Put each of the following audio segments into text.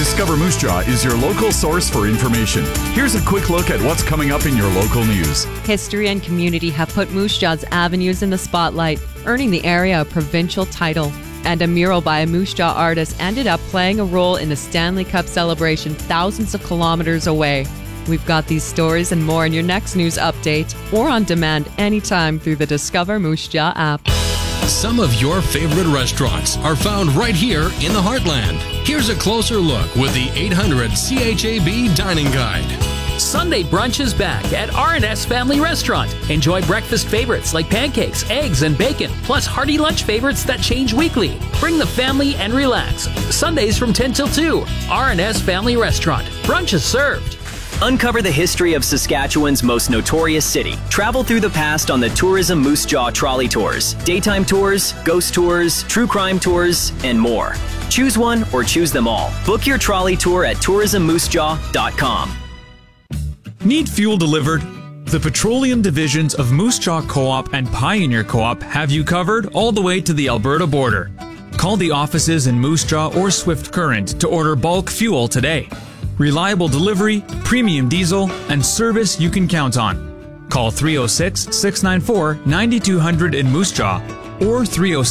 Discover Moose Jaw is your local source for information. Here's a quick look at what's coming up in your local news. History and community have put Moose Jaw's avenues in the spotlight, earning the area a provincial title. And a mural by a Moose Jaw artist ended up playing a role in the Stanley Cup celebration thousands of kilometers away. We've got these stories and more in your next news update or on demand anytime through the Discover Moose Jaw app. Some of your favorite restaurants are found right here in the Heartland. Here's a closer look with the 800 CHAB Dining Guide. Sunday brunch is back at R&S Family Restaurant. Enjoy breakfast favorites like pancakes, eggs, and bacon, plus hearty lunch favorites that change weekly. Bring the family and relax. Sundays from 10 till 2. R&S Family Restaurant. Brunch is served. Uncover the history of Saskatchewan's most notorious city. Travel through the past on the Tourism Moose Jaw Trolley Tours. Daytime tours, ghost tours, true crime tours, and more. Choose one or choose them all. Book your trolley tour at tourismmoosejaw.com. Need fuel delivered? The petroleum divisions of Moose Jaw Co-op and Pioneer Co-op have you covered all the way to the Alberta border. Call the offices in Moose Jaw or Swift Current to order bulk fuel today. Reliable delivery, premium diesel, and service you can count on. Call 306-694-9200 in Moose Jaw or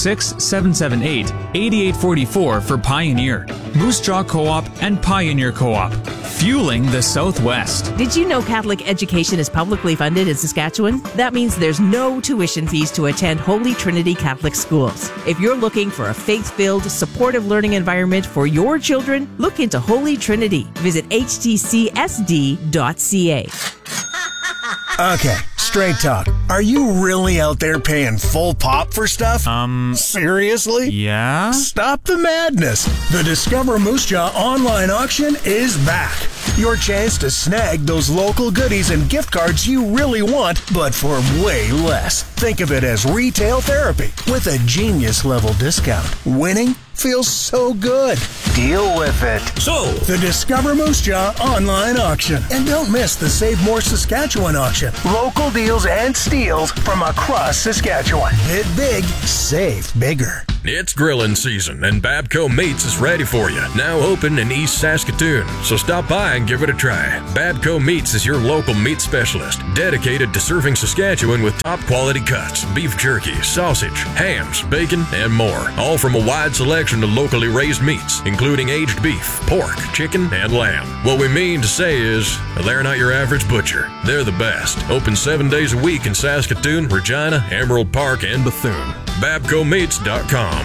306-778-8844 for Pioneer. Moose Jaw Co-op and Pioneer Co-op. Fueling the Southwest. Did you know Catholic education is publicly funded in Saskatchewan? That means there's no tuition fees to attend Holy Trinity Catholic schools. If you're looking for a faith-filled, supportive learning environment for your children, look into Holy Trinity. Visit htcsd.ca. Okay, straight talk. Are you really out there paying full pop for stuff? Seriously? Yeah? Stop the madness. The Discover Moose Jaw online auction is back. Your chance to snag those local goodies and gift cards you really want, but for way less. Think of it as retail therapy with a genius level discount. Winning feels so good. Deal with it. So, the Discover Moose Jaw online auction. And don't miss the Save More Saskatchewan auction. Local deals and steals from across Saskatchewan. Bid big, save bigger. It's grilling season, and Babco Meats is ready for you. Now open in East Saskatoon, so stop by and give it a try. Babco Meats is your local meat specialist, dedicated to serving Saskatchewan with top-quality cuts, beef jerky, sausage, hams, bacon, and more. All from a wide selection of locally raised meats, including aged beef, pork, chicken, and lamb. What we mean to say is, they're not your average butcher. They're the best. Open 7 days a week in Saskatoon, Regina, Emerald Park, and Bethune. BabcoMeats.com.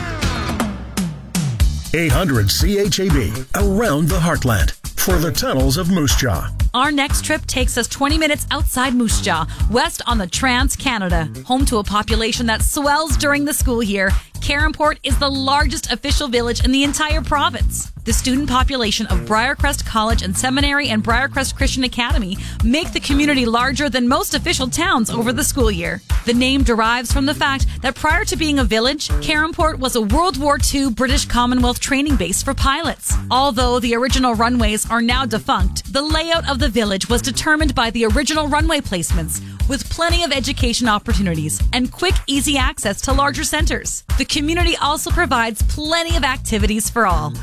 800 CHAB, around the heartland, for the tunnels of Moose Jaw. Our next trip takes us 20 minutes outside Moose Jaw, west on the Trans-Canada. Home to a population that swells during the school year, Caronport is the largest official village in the entire province. The student population of Briarcrest College and Seminary and Briarcrest Christian Academy make the community larger than most official towns over the school year. The name derives from the fact that prior to being a village, Caronport was a World War II British Commonwealth training base for pilots. Although the original runways are now defunct, the layout of the village was determined by the original runway placements, with plenty of education opportunities and quick, easy access to larger centers. The community also provides plenty of activities for all.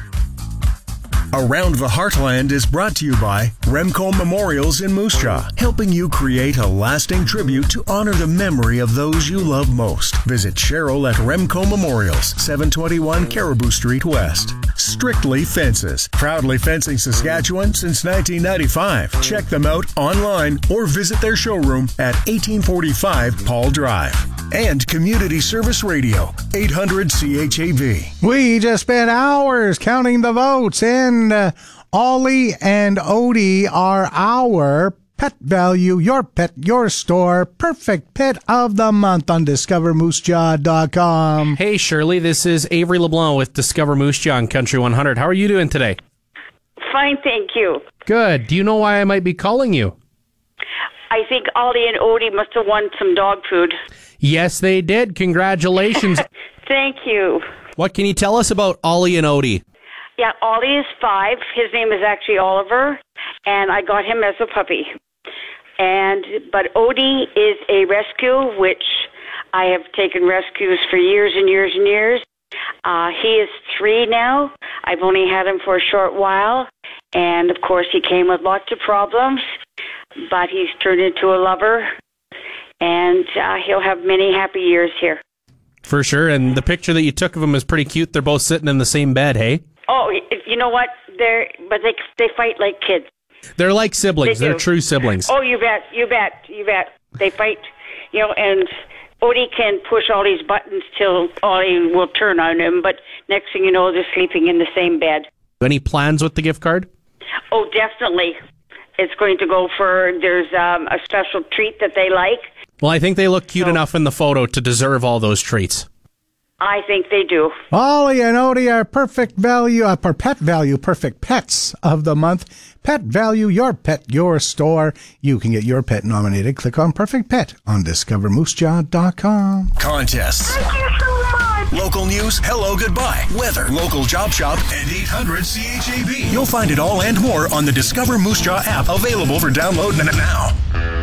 Around the Heartland is brought to you by Remco Memorials in Moose Jaw, helping you create a lasting tribute to honor the memory of those you love most. Visit Cheryl at Remco Memorials, 721 Caribou Street West. Strictly Fences, proudly fencing Saskatchewan since 1995. Check them out online or visit their showroom at 1845 Paul Drive. And Community Service Radio, 800 CHAB. We just spent hours counting the votes, and Ollie and Odie are our Pet Value, your pet, your store, perfect pet of the month on DiscoverMooseJaw.com. Hey, Shirley, this is Avery LeBlanc with Discover Moose Jaw on Country 100. How are you doing today? Fine, thank you. Good. Do you know why I might be calling you? I think Ollie and Odie must have won some dog food. Yes, they did. Congratulations. Thank you. What can you tell us about Ollie and Odie? Yeah, Ollie is 5. His name is actually Oliver, and I got him as a puppy. But Odie is a rescue, which I have taken rescues for years and years and years. He is 3 now. I've only had him for a short while, And, of course, he came with lots of problems, but he's turned into a lover, and he'll have many happy years here. For sure, and the picture that you took of them is pretty cute. They're both sitting in the same bed, hey? Oh, you know what? They fight like kids. They're like siblings. They're true siblings. Oh, you bet. They fight, and Odie can push all these buttons till Ollie will turn on him, but next thing you know, they're sleeping in the same bed. Any plans with the gift card? Oh, definitely. It's going to go there's a special treat that they like. Well, I think they look cute enough in the photo to deserve all those treats. I think they do. Ollie and Odie are perfect value, for pet value, perfect pets of the month. Pet Value, your pet, your store. You can get your pet nominated. Click on Perfect Pet on discovermoosejaw.com. Contests. Thank you so much. Local news, hello, goodbye, weather, local job shop, and 800 CHAB. You'll find it all and more on the Discover Moose Jaw app, available for download now.